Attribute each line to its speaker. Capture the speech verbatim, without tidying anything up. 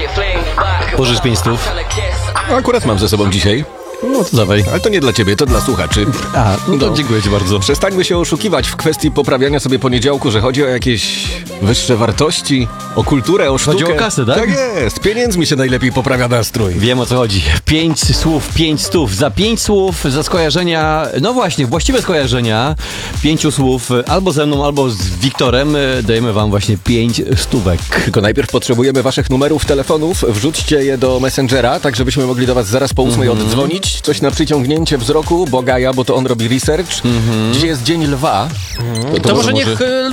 Speaker 1: Pożycz pięć stów.
Speaker 2: Akurat mam ze sobą dzisiaj.
Speaker 1: No to dawaj.
Speaker 2: Ale to nie dla ciebie, to dla słuchaczy.
Speaker 1: A, no to
Speaker 2: No.
Speaker 1: dziękuję ci bardzo.
Speaker 2: Przestańmy się oszukiwać w kwestii poprawiania sobie poniedziałku, że chodzi o jakieś wyższe wartości, o kulturę, o sztukę.
Speaker 1: Chodzi o kasę, tak?
Speaker 2: Tak jest. Pieniędzmi się najlepiej poprawia nastrój.
Speaker 1: Wiem, o co chodzi. Pięć słów, pięć stów. Za pięć słów, za skojarzenia, no właśnie, właściwe skojarzenia, pięciu słów albo ze mną, albo z Wiktorem dajemy wam właśnie pięć stówek.
Speaker 2: Tylko najpierw potrzebujemy waszych numerów telefonów. Wrzućcie je do Messengera, tak żebyśmy mogli do was zaraz po ósmej
Speaker 1: Mhm.
Speaker 2: oddzwonić. Coś na przyciągnięcie wzroku, bo Gaja, bo to on robi research. Dzisiaj jest Dzień Lwa.
Speaker 3: To, może niech